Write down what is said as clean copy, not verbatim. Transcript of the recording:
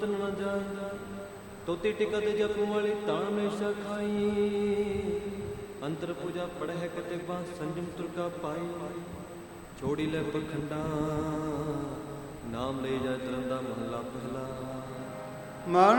न जाए तोती टिकत जपू वाली ताण हमेशा खाई अंतर पूजा पढ़े कतिबा संजम तुरका पाई छोड़ी ले पखंडा नाम ले जाए तरंदा महला पहला ਮਨ